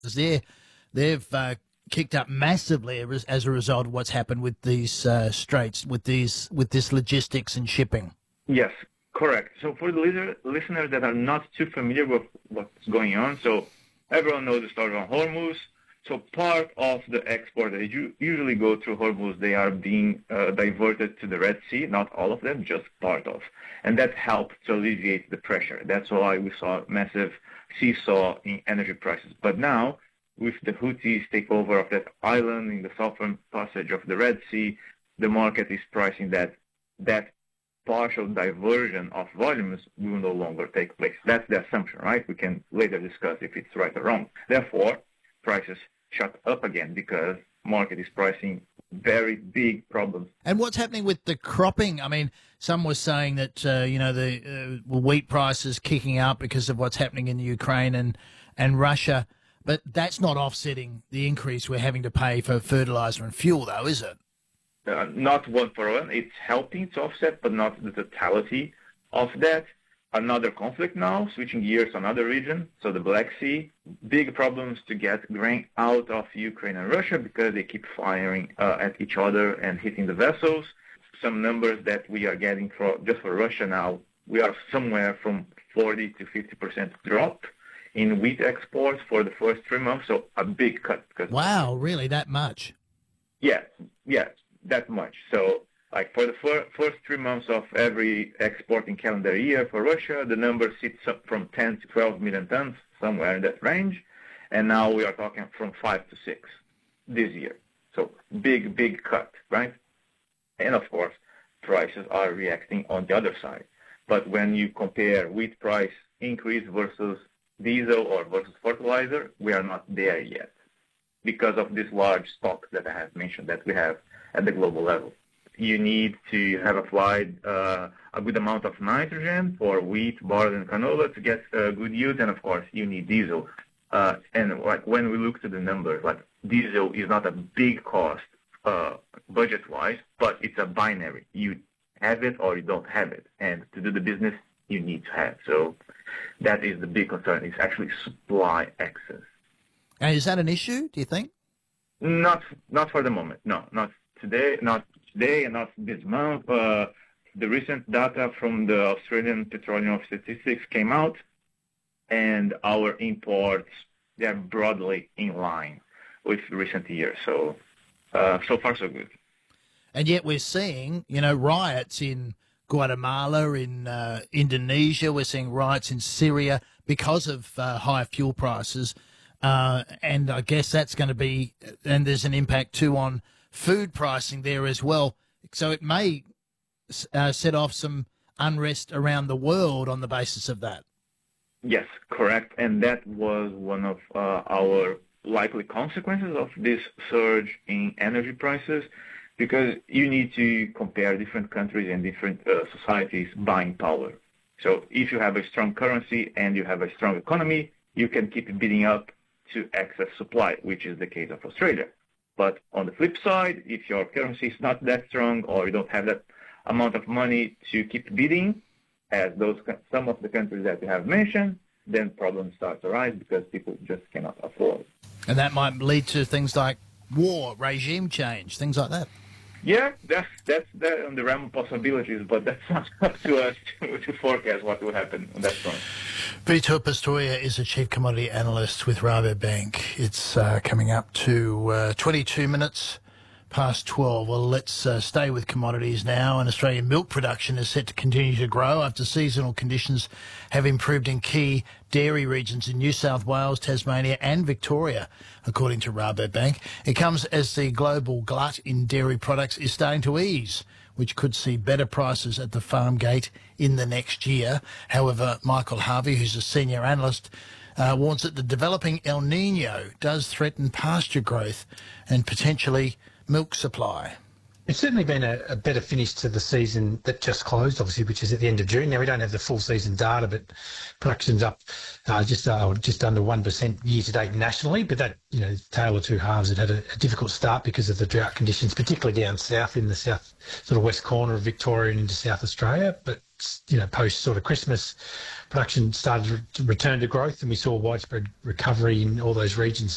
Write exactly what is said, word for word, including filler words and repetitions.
They're, they've uh, kicked up massively as as a result of what's happened with these uh, straits, with these with this logistics and shipping. Yes, correct. So for the listener, listeners that are not too familiar with what's going on, so everyone knows the story on Hormuz. So part of the export that you usually go through Hormuz, they are being uh, diverted to the Red Sea, not all of them, just part of. And that helped to alleviate the pressure. That's why we saw massive seesaw in energy prices. But now, with the Houthis takeover of that island in the southern passage of the Red Sea, the market is pricing that that partial diversion of volumes will no longer take place. That's the assumption, right? We can later discuss if it's right or wrong. Therefore, prices shut up again because market is pricing very big problems. And what's happening with the cropping? I mean, some were saying that, uh, you know, the uh, wheat prices kicking up because of what's happening in Ukraine and, and Russia, but that's not offsetting the increase we're having to pay for fertilizer and fuel, though, is it? Uh, not one for one. It's helping to offset, but not the totality of that. Another conflict now, switching gears to another region, so the Black Sea. Big problems to get grain out of Ukraine and Russia because they keep firing uh, at each other and hitting the vessels. Some numbers that we are getting for just for Russia now, we are somewhere from forty to fifty percent drop in wheat exports for the first three months, so a big cut. Wow, really, that much? Yeah, yeah, that much. So like for the fir- first three months of every exporting calendar year for Russia, the number sits up from ten to twelve million tons, somewhere in that range. And now we are talking from five to six this year. So big, big cut, right? And of course, prices are reacting on the other side. But when you compare wheat price increase versus diesel or versus fertilizer, we are not there yet because of this large stock that I have mentioned that we have at the global level. You need to have applied uh, a good amount of nitrogen for wheat, barley, and canola to get uh, good yield, and of course, you need diesel. Uh, and like when we look to the numbers, like diesel is not a big cost uh, budget-wise, but it's a binary. You have it or you don't have it, and to do the business, you need to have. So that is the big concern. It's actually supply excess. And is that an issue? Do you think? Not, not for the moment. No, not today. Not. Today and not this month. Uh, the recent data from the Australian Petroleum Statistics came out, and our imports, they are broadly in line with recent years. So, uh, so far so good. And yet we're seeing, you know, riots in Guatemala, in uh, Indonesia. We're seeing riots in Syria because of uh, high fuel prices. Uh, and I guess that's going to be, and there's an impact too on food pricing there as well. So it may uh, set off some unrest around the world on the basis of that. Yes, correct. And that was one of uh, our likely consequences of this surge in energy prices, because you need to compare different countries and different uh, societies' buying power. So if you have a strong currency and you have a strong economy, you can keep bidding up to excess supply, which is the case of Australia. But on the flip side, if your currency is not that strong or you don't have that amount of money to keep bidding, as those some of the countries that you have mentioned, then problems start to arise because people just cannot afford. And that might lead to things like war, regime change, things like that. Yeah, that's that's that on the realm of possibilities, but that's not up to us to, to forecast what will happen on that front. Vitor Pistoia is a chief commodity analyst with Rabobank. It's uh, coming up to uh, twenty-two minutes past twelve. Well, let's uh, stay with commodities now. And Australian milk production is set to continue to grow after seasonal conditions have improved in key dairy regions in New South Wales, Tasmania and Victoria, according to Rabobank. It comes as the global glut in dairy products is starting to ease, which could see better prices at the farm gate in the next year. However, Michael Harvey, who's a senior analyst, uh, warns that the developing El Nino does threaten pasture growth and potentially milk supply. It's certainly been a, a better finish to the season that just closed, obviously, which is at the end of June. Now, we don't have the full season data, but production's up uh, just uh, just under one percent year-to-date nationally. But that, you know, tale of two halves, it had a, a difficult start because of the drought conditions, particularly down south in the south, sort of west corner of Victoria and into South Australia. But, you know, post sort of Christmas, production started to return to growth and we saw widespread recovery in all those regions.